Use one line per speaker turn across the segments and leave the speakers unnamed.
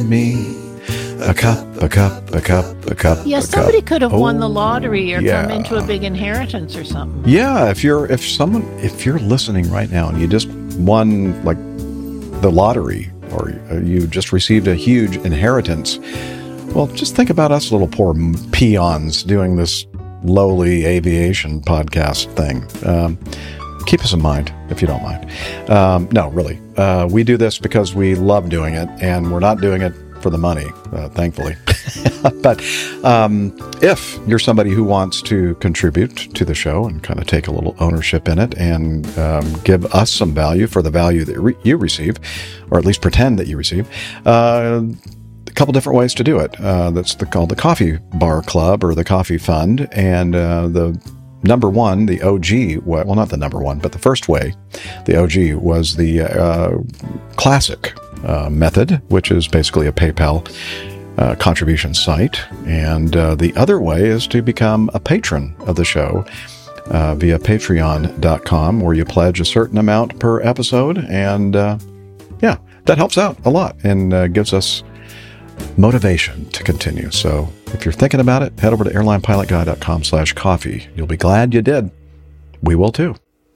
me a cup.
Yeah, somebody could have won the lottery or come into a big inheritance or something.
Yeah, if you're listening right now and you just won like the lottery or you just received a huge inheritance, well, just think about us little poor peons doing this lowly aviation podcast thing. Keep us in mind, if you don't mind. No, really. We do this because we love doing it, and we're not doing it for the money, thankfully. But if you're somebody who wants to contribute to the show and kind of take a little ownership in it and give us some value for the value that you receive, or at least pretend that you receive, a couple different ways to do it. That's called the Coffee Bar Club or the Coffee Fund. And the number one, the OG, well, not the number one, but the first way, the OG was the classic method, which is basically a PayPal contribution site. And the other way is to become a patron of the show via patreon.com, where you pledge a certain amount per episode. And yeah, that helps out a lot and gives us motivation to continue. So if you're thinking about it, head over to airlinepilotguy.com/coffee. You'll be glad you did. We will too.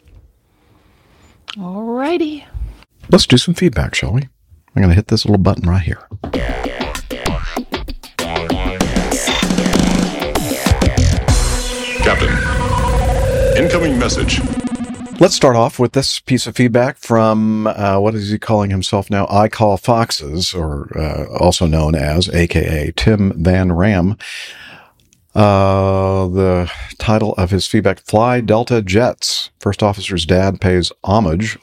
Alrighty.
Let's do some feedback, shall we? I'm going to hit this little button right here.
Captain, incoming message.
Let's start off with this piece of feedback from, what is he calling himself now? I Call Foxes, or also known as, a.k.a. Tim Van Ram. The title of his feedback, Fly Delta Jets. First officer's dad pays homage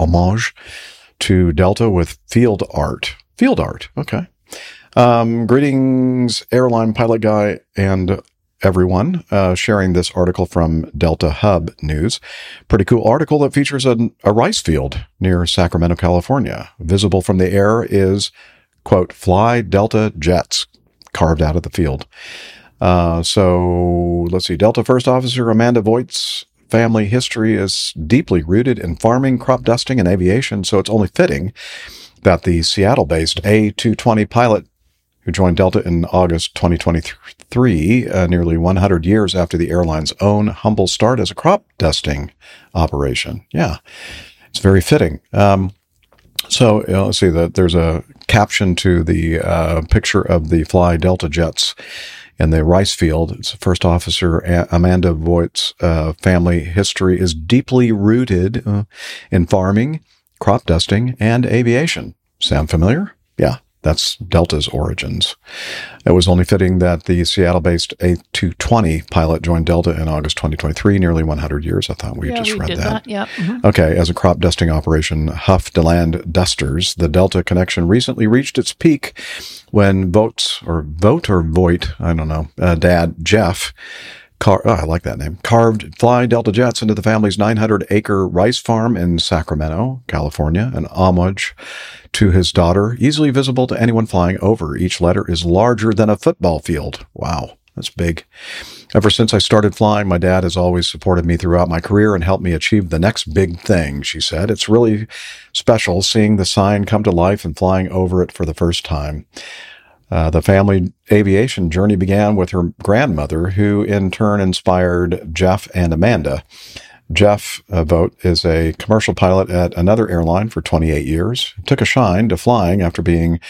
to Delta with field art. Field art, okay. Greetings, Airline Pilot Guy and everyone, sharing this article from Delta Hub News. Pretty cool article that features a rice field near Sacramento, California. Visible from the air is, quote, Fly Delta Jets, carved out of the field. So let's see. Delta First Officer Amanda Voigt's family history is deeply rooted in farming, crop dusting, and aviation, so it's only fitting that the Seattle-based A220 pilot who joined Delta in August 2023, nearly 100 years after the airline's own humble start as a crop dusting operation. Yeah, it's very fitting. So let's see that there's a caption to the picture of the Fly Delta Jets in the rice field. It's First Officer Amanda Voigt's family history is deeply rooted in farming, crop dusting, and aviation. Sound familiar? Yeah. That's Delta's origins. It was only fitting that the Seattle-based A220 pilot joined Delta in August 2023, nearly 100 years. I thought we just read that.
Yeah. Mm-hmm.
Okay, as a crop dusting operation, Huff DeLand Dusters, the Delta connection recently reached its peak when Voigt, I don't know, Dad Jeff, I like that name, carved Fly Delta Jets into the family's 900-acre rice farm in Sacramento, California, an homage to his daughter, easily visible to anyone flying over. Each letter is larger than a football field. Wow, that's big. Ever since I started flying, my dad has always supported me throughout my career and helped me achieve the next big thing, she said. It's really special seeing the sign come to life and flying over it for the first time. The family aviation journey began with her grandmother, who in turn inspired Jeff and Amanda. Jeff Voigt is a commercial pilot at another airline for 28 years. Took a shine to flying after being